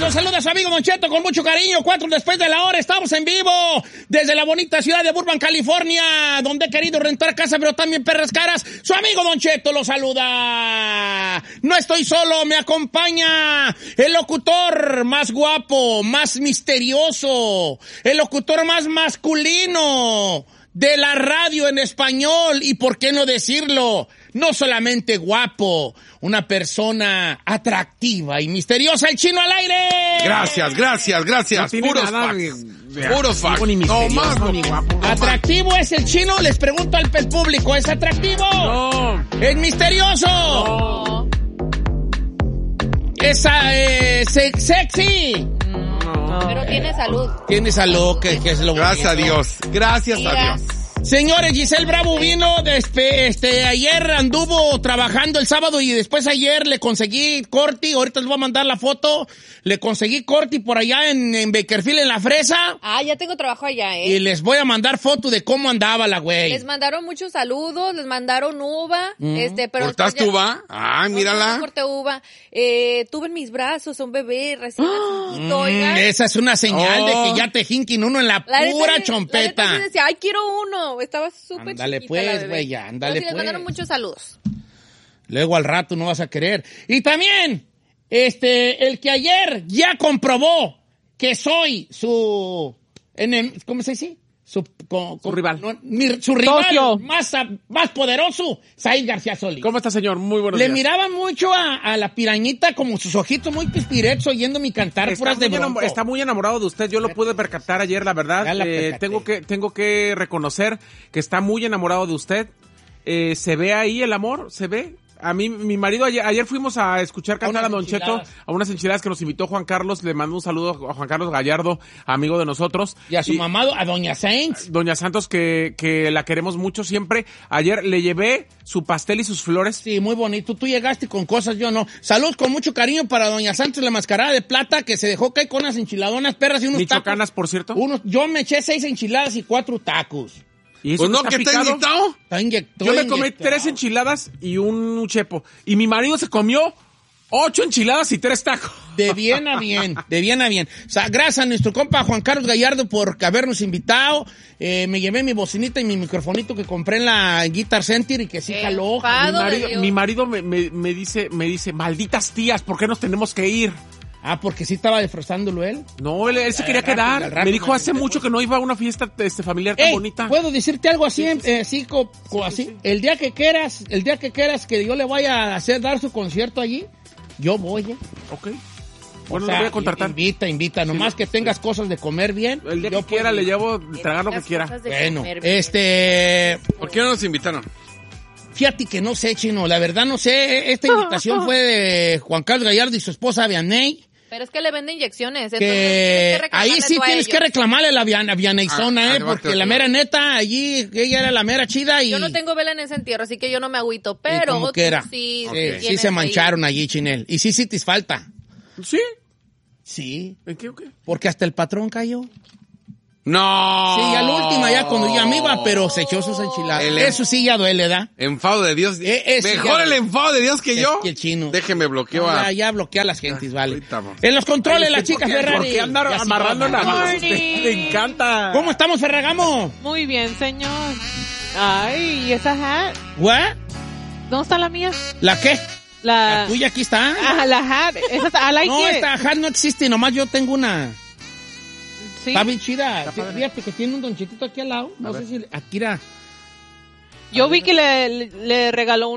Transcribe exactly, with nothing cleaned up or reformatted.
Los saluda su amigo Don Cheto con mucho cariño. Cuatro después de la hora, estamos en vivo desde la bonita ciudad de Burbank, California, donde he querido rentar casa, pero también perras caras. Su amigo Don Cheto lo saluda. No estoy solo, me acompaña el locutor más guapo, más misterioso, el locutor más masculino de la radio en español, y por qué no decirlo, no solamente guapo, una persona atractiva y misteriosa, el Chino al aire. Gracias, gracias, gracias. No puros facts. Puros facts. No más, ni guapo. ¿Atractivo es el Chino? Les pregunto al público, ¿es atractivo? No. ¿Es misterioso? No. ¿Es eh, se- sexy? No. Pero tiene salud. Tiene salud, que, que es lo Gracias a bonito. Dios. Gracias Mira. a Dios. Señores, Giselle Bravo vino, despe, este, ayer anduvo trabajando el sábado y después ayer le conseguí corti, ahorita les voy a mandar la foto, le conseguí corti por allá en, en Bakerfield, en La Fresa, Ah, ya tengo trabajo allá, ¿eh? y les voy a mandar foto de cómo andaba la güey. Les mandaron muchos saludos, les mandaron uva, Mm. este, pero... ¿Cortaste después ya- uva? Ah, No, no, mírala. no corté uva. Eh, tuve en mis brazos a un bebé recién nacidito, Mm, oigan. esa es una señal Oh. de que ya te jinquen uno en la, La neta pura sí- La chompeta. neta sí decía, ay, quiero uno. Estaba súper Ándale, chiquita pues, la bebé. güey, ya, ándale, Pero sí, les pues. mandaron muchos saludos. Luego al rato no vas a querer. Y también, este, el que ayer ya comprobó que soy su, enem- ¿cómo se dice? Su, co- co- rival. no, mi- su rival Socio. más, a- más poderoso, Said García Solís. ¿Cómo está, señor? Muy buenos Le días. miraba mucho a, a la pirañita como sus ojitos muy pispiretos oyéndome cantar Está puras de muy, enamo- bronco. está muy enamorado de usted, yo lo pude percatar ayer, la verdad. Ya la Eh, percaté. tengo que tengo que reconocer que está muy enamorado de usted. Eh, se ve ahí el amor, se ve. A mí, mi marido, ayer, ayer fuimos a escuchar cantar unas a Don Cheto, enchiladas. a unas enchiladas que nos invitó Juan Carlos. Le mando un saludo a Juan Carlos Gallardo, amigo de nosotros. Y a su mamado, a Doña Sainz. Doña Santos, que, que la queremos mucho siempre. Ayer le llevé su pastel y sus flores. Sí, muy bonito. Tú llegaste con cosas, yo no. Salud con mucho cariño para Doña Santos, la mascarada de plata, que se dejó caer con unas enchiladonas perras y unos Michoacanas, tacos. por cierto. Unos, yo me eché seis enchiladas y cuatro tacos. Y eso Pues no, está que está picado. invitado. Está inyectado. Yo me comí tres enchiladas y un chepo. Y mi marido se comió ocho enchiladas y tres tacos. De bien a bien, de bien a bien. O sea, gracias a nuestro compa Juan Carlos Gallardo por habernos invitado. Eh, me llevé mi bocinita y mi microfonito que compré en la Guitar Center y que sí Eh, jaló. pa- Mi de marido, Dios. mi marido me, me, me dice, me dice, malditas tías, ¿por qué nos tenemos que ir? Ah, porque sí estaba defrostándolo él. No, él, él se Al quería rato, al quedar. rato Me dijo me hace aventé, mucho pues. que no iba a una fiesta este, familiar tan Ey, bonita. ¿puedo decirte algo así? eh, así, co- co- así. El día que quieras, el día que quieras que yo le vaya a hacer dar su concierto allí, yo voy, ¿eh? Ok. O Bueno, sea, lo voy a contratar. Invita, invita, nomás que tengas cosas de comer bien. El día yo que quiera puedo le ir. llevo tragar lo que Las quiera. cosas de Bueno, comer bien. este, ¿Por qué no nos invitaron? fíjate que no sé, Chino, la verdad no sé. Esta invitación fue de Juan Carlos Gallardo y su esposa Vianey. Pero es que le venden inyecciones. entonces Que tienes que ahí sí reclamarle tú a tienes ellos. que reclamarle la Vian- a Vianeizona, Ah, ¿eh? ah, te va, te Porque va, la te va. mera neta, allí, ella era la mera chida y... Yo no tengo vela en ese entierro, así que yo no me agüito, y pero como tú que era. sí, Sí, sí sí tienes se ahí. mancharon allí, Chinel. Y sí, sí te falta. ¿Sí? Sí, ¿En qué o qué? porque hasta el patrón cayó. No. Sí, al última ya cuando ya me iba, pero se echó sus enchiladas. El- Eso sí ya duele, ¿da? Enfado de Dios. Eh, eh, sí, Mejor ya. el enfado de Dios que Es yo. que el chino. Déjeme bloqueo Ya, a... ya bloquea a las gentes, vale. ahorita vamos. En los controles, Ay, la ¿usted chica por qué- Ferrari. ¿Por qué andar Ya sí, amarrando vamos. nada más? Morning. Usted le encanta. ¿Cómo estamos, Ferragamo? Muy bien, señor. Ay, ¿y esa hat? ¿What? ¿Dónde está la mía? ¿La qué? La La... tuya aquí está. Ah, la hat. Esa está, I like No, it. esta hat no existe, nomás yo tengo una. Sí. Está bien chida. Está padre. Fíjate que tiene un donchitito aquí al lado. No A sé ver. si... Akira. Yo vi que le, le, le regaló